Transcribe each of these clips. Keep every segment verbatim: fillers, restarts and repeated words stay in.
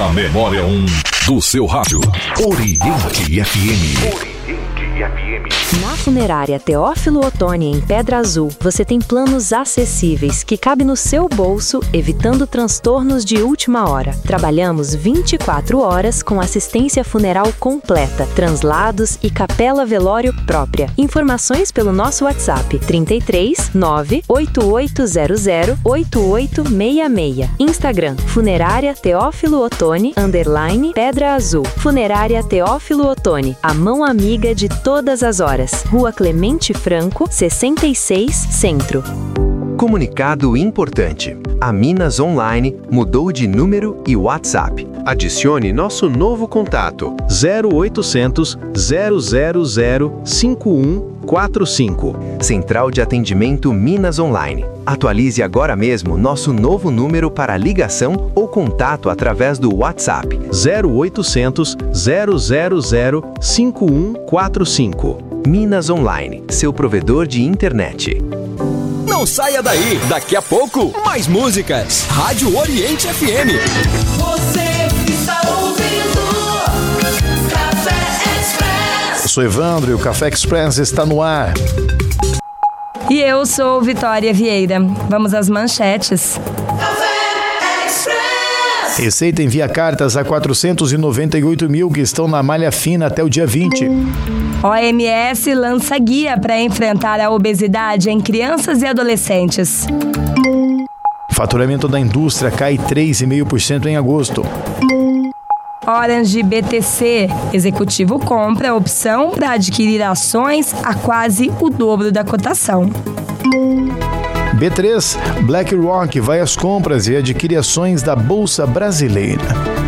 Na memória um do seu rádio. Oriente F M. Na Funerária Teófilo Otoni, em Pedra Azul, você tem planos acessíveis que cabem no seu bolso, evitando transtornos de última hora. Trabalhamos vinte e quatro horas com assistência funeral completa, translados e capela velório própria. Informações pelo nosso WhatsApp trinta e três, nove oito oito zero zero, oito oito seis seis. Instagram Funerária Teófilo Otoni, underline Pedra Azul. Funerária Teófilo Otoni, a mão amiga de todas as horas. Rua Clemente Franco, sessenta e seis, Centro. Comunicado importante. A Minas Online mudou de número e WhatsApp. Adicione nosso novo contato zero oitocentos, zero zero zero, cinco um quatro cinco. Central de Atendimento Minas Online. Atualize agora mesmo nosso novo número para ligação ou contato através do WhatsApp zero oitocentos, zero zero zero, cinco um quatro cinco. Minas Online, seu provedor de internet. Não saia daí, daqui a pouco, mais músicas. Rádio Oriente F M. Você está ouvindo Café Express. Eu sou Evandro e o Café Express está no ar. E eu sou Vitória Vieira. Vamos às manchetes. Café Express. Receita envia cartas a quatrocentos e noventa e oito mil que estão na malha fina até o dia vinte. O M S lança guia para enfrentar a obesidade em crianças e adolescentes. Faturamento da indústria cai três vírgula cinco por cento em agosto. Orange B T C. Executivo compra a opção para adquirir ações a quase o dobro da cotação. B três. BlackRock vai às compras e adquire ações da Bolsa Brasileira.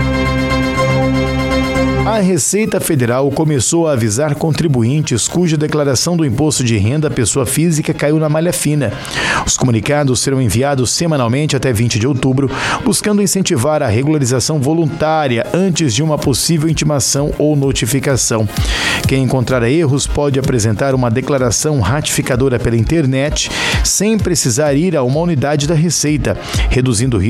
A Receita Federal começou a avisar contribuintes cuja declaração do imposto de renda à pessoa física caiu na malha fina. Os comunicados serão enviados semanalmente até vinte de outubro, buscando incentivar a regularização voluntária antes de uma possível intimação ou notificação. Quem encontrar erros pode apresentar uma declaração ratificadora pela internet, sem precisar ir a uma unidade da Receita, reduzindo o risco